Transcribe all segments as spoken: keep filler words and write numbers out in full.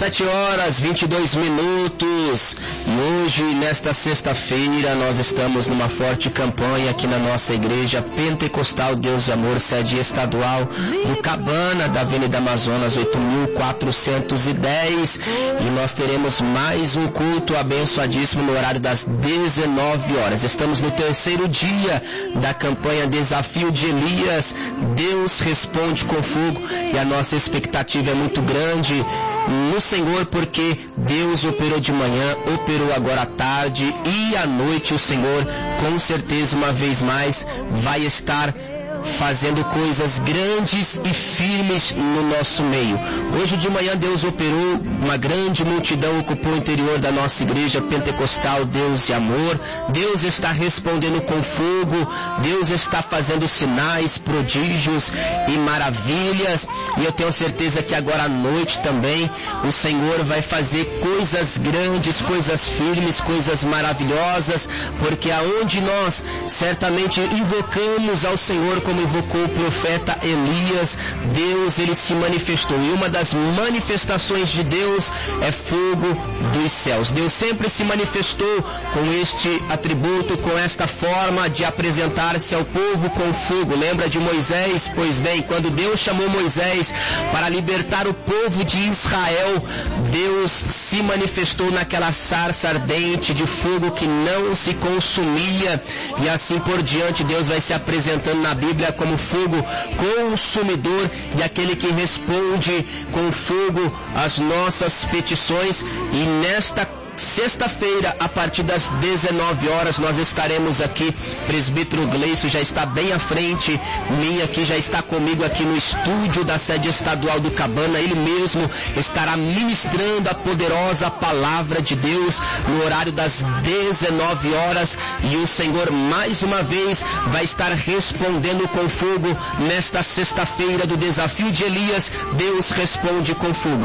sete horas e vinte e dois minutos, e hoje, nesta sexta-feira, nós estamos numa forte campanha aqui na nossa igreja Pentecostal Deus e Amor, sede estadual do Cabana, da Avenida Amazonas oito mil quatrocentos e dez, e nós teremos mais um culto abençoadíssimo no horário das dezenove horas. Estamos no terceiro dia da campanha Desafio de Elias, Deus responde com fogo, e a nossa expectativa é muito grande no Senhor, porque Deus operou de manhã, operou agora à tarde e à noite. O Senhor, com certeza, uma vez mais, vai estar fazendo coisas grandes e firmes no nosso meio. Hoje de manhã Deus operou, uma grande multidão ocupou o interior da nossa igreja Pentecostal Deus e Amor. Deus está respondendo com fogo, Deus está fazendo sinais, prodígios e maravilhas, e eu tenho certeza que agora à noite também o Senhor vai fazer coisas grandes, coisas firmes, coisas maravilhosas, porque aonde nós certamente invocamos ao Senhor como invocou o profeta Elias, Deus ele se manifestou, e uma das manifestações de Deus é fogo dos céus. Deus sempre se manifestou com este atributo, com esta forma de apresentar-se ao povo com fogo. Lembra de Moisés? Pois bem, quando Deus chamou Moisés para libertar o povo de Israel, Deus se manifestou naquela sarça ardente de fogo que não se consumia, e assim por diante. Deus vai se apresentando na Bíblia como fogo consumidor, e aquele que responde com fogo às nossas petições. E nesta sexta-feira, a partir das dezenove horas, nós estaremos aqui. Presbítero Gleison já está bem à frente minha aqui, já está comigo aqui no estúdio da sede estadual do Cabana. Ele mesmo estará ministrando a poderosa palavra de Deus no horário das dezenove horas, e o Senhor mais uma vez vai estar respondendo com fogo nesta sexta-feira do Desafio de Elias. Deus responde com fogo.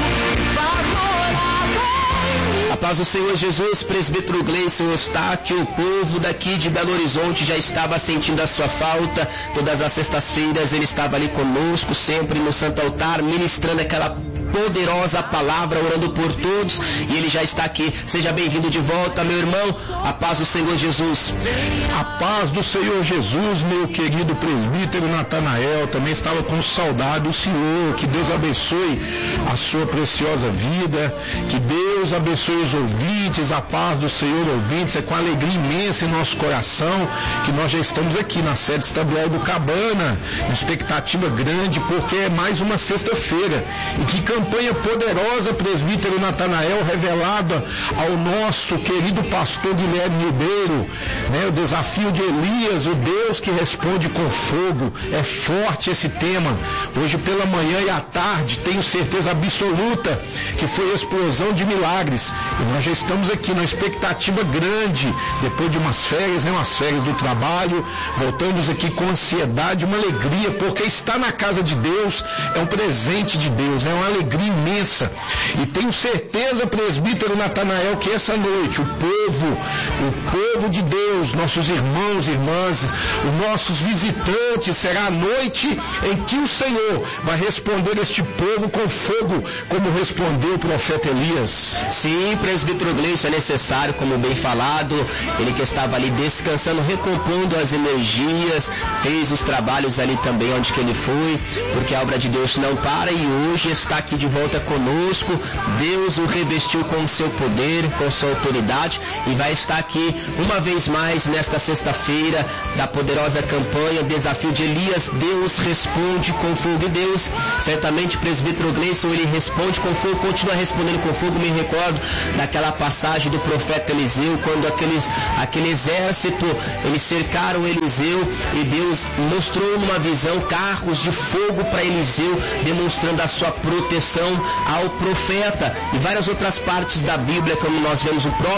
A paz do Senhor Jesus. Presbítero Gleison Eustáquio, o povo daqui de Belo Horizonte já estava sentindo a sua falta. Todas as sextas-feiras ele estava ali conosco, sempre no Santo Altar, ministrando aquela poderosa palavra, orando por todos, e ele já está aqui. Seja bem-vindo de volta, meu irmão. A paz do Senhor Jesus. A paz do Senhor Jesus, meu querido presbítero Natanael, também estava com saudade do Senhor. Que Deus abençoe a sua preciosa vida, que Deus abençoe os ouvintes. A paz do Senhor, ouvintes. É com alegria imensa em nosso coração que nós já estamos aqui na sede estadual do Cabana, uma expectativa grande, porque é mais uma sexta-feira, e que campanha poderosa, presbítero Natanael, revelada ao nosso querido pastor Guilherme Ribeiro, né? O desafio de Elias, o Deus que responde com fogo. É forte esse tema. Hoje pela manhã e à tarde, tenho certeza absoluta que foi explosão de milagres, e nós já estamos aqui na expectativa grande, depois de umas férias, né? umas férias do trabalho, voltamos aqui com ansiedade, uma alegria, porque estar na casa de Deus é um presente de Deus, é uma alegria imensa. E tenho certeza, presbítero Natanael, que essa noite o povo, o povo de Deus, nossos irmãos e irmãs, os nossos visitantes, será a noite em que o Senhor vai responder este povo com fogo, como respondeu o profeta Elias. Sim, presbítero Gleison, é necessário, como bem falado, ele que estava ali descansando, recompondo as energias, fez os trabalhos ali também onde que ele foi, porque a obra de Deus não para, e hoje está aqui de volta conosco. Deus o revestiu com o seu poder, com sua autoridade, e vai estar aqui uma vez mais nesta sexta-feira da poderosa campanha Desafio de Elias. Deus responde com fogo, e Deus, certamente, presbítero Gleison, ele responde com fogo, continua respondendo com fogo. Me recordo daquela passagem do profeta Eliseu, quando aqueles, aquele exército, eles cercaram Eliseu, e Deus mostrou numa visão carros de fogo para Eliseu, demonstrando a sua proteção ao profeta. E várias outras partes da Bíblia, como nós vemos o próprio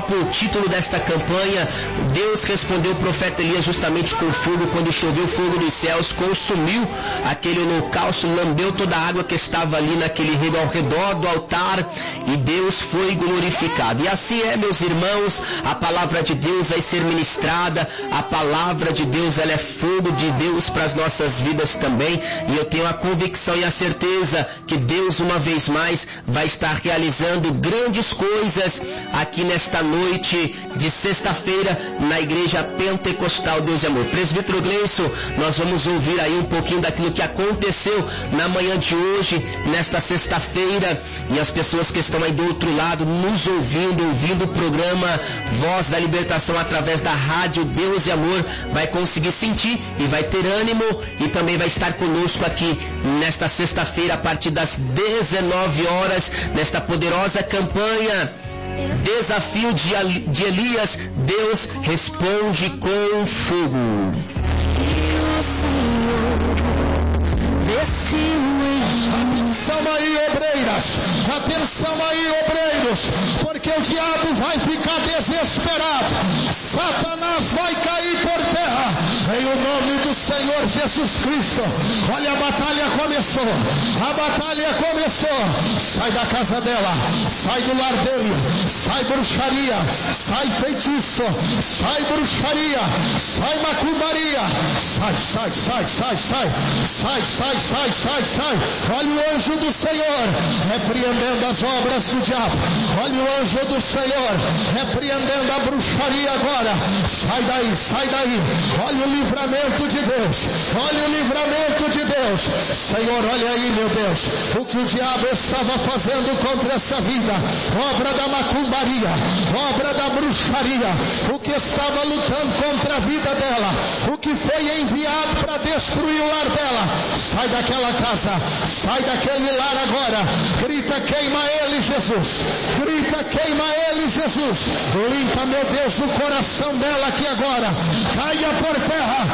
título desta campanha. Deus respondeu o profeta Elias justamente com fogo, quando choveu fogo dos céus, consumiu aquele holocausto, lambeu toda a água que estava ali naquele rio ao redor do altar, e Deus foi glorificado. E assim é, meus irmãos, a palavra de Deus vai ser ministrada, a palavra de Deus, ela é fogo de Deus para as nossas vidas também, e eu tenho a convicção e a certeza que Deus uma vez mais vai estar realizando grandes coisas aqui nesta noite de sexta-feira na Igreja Pentecostal Deus e Amor. Presbítero Gleison, nós vamos ouvir aí um pouquinho daquilo que aconteceu na manhã de hoje, nesta sexta-feira, e as pessoas que estão aí do outro lado nos ouvindo, ouvindo o programa Voz da Libertação através da rádio Deus e Amor, vai conseguir sentir e vai ter ânimo, e também vai estar conosco aqui nesta sexta-feira a partir das dezenove horas, nesta poderosa campanha Desafio de Elias. Deus responde com fogo. Atenção aí, obreiras, atenção aí, obreiros, porque o diabo vai ficar desesperado, Satanás vai cair por terra, em o nome do Senhor Jesus Cristo. Olha, a batalha começou, a batalha começou. Sai da casa dela, sai do lar dele, sai bruxaria, sai feitiço, sai bruxaria, sai macumbaria, sai, sai, sai, sai, sai, sai, sai, sai, sai, sai. Olha o anjo do Senhor repreendendo as obras do diabo. Olha o anjo do Senhor repreendendo a bruxaria agora. Sai daí, sai daí. Olha o livramento de Deus. Olha o livramento de Deus. Senhor, olha aí, meu Deus, o que o diabo estava fazendo contra essa vida, obra da macumbaria, obra da bruxaria, o que estava lutando contra a vida dela, o que foi enviado para destruir o lar dela. Sai daquela casa, sai daquele lar agora. Grita, queima ele, Jesus. Grita, queima ele, Jesus. Limpa, meu Deus, o coração dela aqui agora. Caia por terra.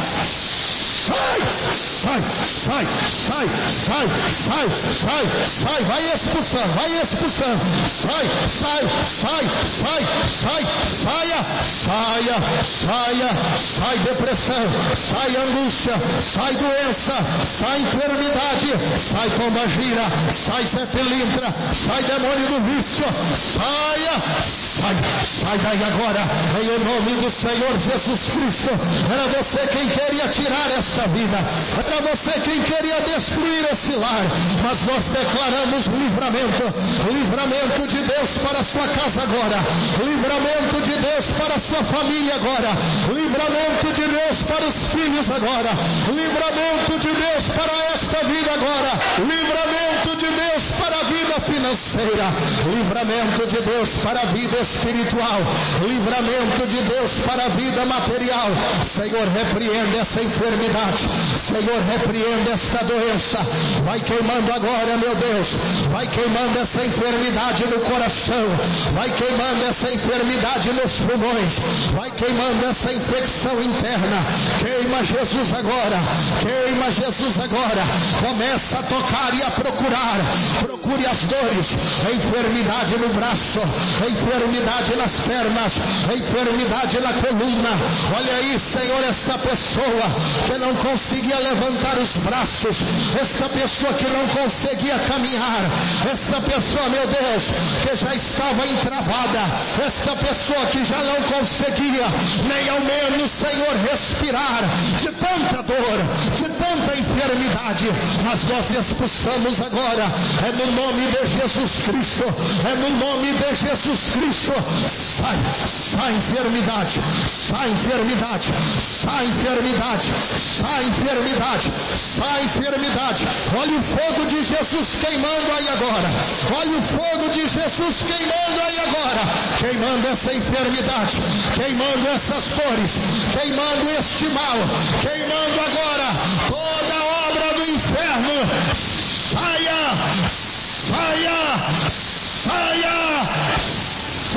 Sai, sai, sai, sai, sai, sai, sai, sai, vai expulsando, vai expulsando, sai, sai, sai, sai, sai, saia, saia, saia, sai depressão, sai angústia, sai doença, sai enfermidade, sai pombagira, sai Zé Pilintra, sai demônio do vício, saia, sai, sai daí agora, em o nome do Senhor Jesus Cristo. Era você quem queria tirar essa vida, era você quem queria destruir esse lar, mas nós declaramos livramento, livramento de Deus para a sua casa agora, livramento de Deus para a sua família agora, livramento de Deus para os filhos agora, livramento de Deus para esta vida agora, livramento de Deus para a vida financeira, livramento de Deus para a vida espiritual, livramento de Deus para a vida material. Senhor, repreende essa enfermidade, Senhor, repreende essa doença, vai queimando agora, meu Deus, vai queimando essa enfermidade no coração, vai queimando essa enfermidade nos pulmões, vai queimando essa infecção interna. Queima Jesus agora, queima Jesus agora. Começa a tocar e a procurar, procure as dores, enfermidade no braço, enfermidade nas pernas, enfermidade na coluna. Olha aí, Senhor, essa pessoa que não conseguia levantar os braços, essa pessoa que não conseguia caminhar, essa pessoa, meu Deus, que já estava entravada, essa pessoa que já não conseguia nem ao menos, Senhor, respirar, de tanta dor, de tanta enfermidade, mas nós expulsamos agora, é no nome de Jesus Cristo, é no nome de Jesus Cristo. Sai, sai enfermidade, sai enfermidade, sai enfermidade, sai enfermidade, sai enfermidade. Olha o fogo de Jesus queimando aí agora, olha o fogo de Jesus queimando aí agora, queimando essa enfermidade, queimando essas dores, queimando este mal, queimando agora toda a obra do inferno. Saia, saia, saia,